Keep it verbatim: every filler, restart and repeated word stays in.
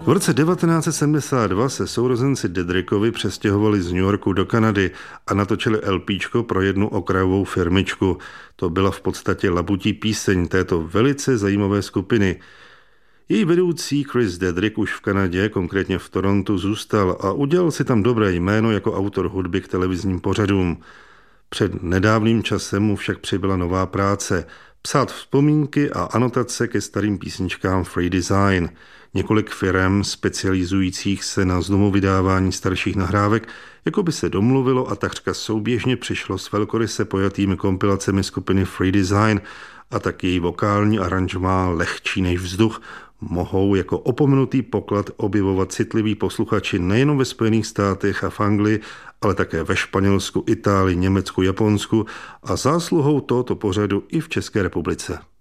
V roce devatenáct set sedmdesát dva se sourozenci Dedrickovi přestěhovali z New Yorku do Kanady a natočili LPčko pro jednu okrajovou firmičku. To byla v podstatě labutí píseň této velice zajímavé skupiny. Její vedoucí Chris Dedrick už v Kanadě, konkrétně v Torontu, zůstal a udělal si tam dobré jméno jako autor hudby k televizním pořadům. Před nedávným časem mu však přibyla nová práce – psát vzpomínky a anotace ke starým písničkám Free Design. Několik firem specializujících se na znovu vydávání starších nahrávek jako by se domluvilo a takřka souběžně přišlo s velkoryse pojatými kompilacemi skupiny Free Design a tak její vokální aranžmá Lehčí než vzduch mohou jako opomenutý poklad objevovat citliví posluchači nejen ve Spojených státech a v Anglii, ale také ve Španělsku, Itálii, Německu, Japonsku a zásluhou tohoto pořadu i v České republice.